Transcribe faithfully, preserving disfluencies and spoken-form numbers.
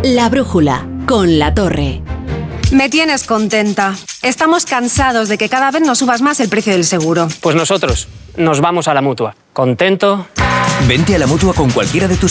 La Brújula, con La Torre. Me tienes contenta. Estamos cansados de que cada vez nos subas más el precio del seguro. Pues nosotros nos vamos a la Mutua. Contento. Vente a la Mutua con cualquiera de tus